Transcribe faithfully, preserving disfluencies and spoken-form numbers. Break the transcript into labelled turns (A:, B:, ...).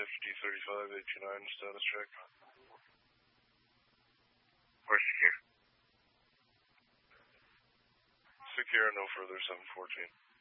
A: fifty thirty-five eighty-nine status check.
B: Or secure.
A: Secure, no further, seven fourteen.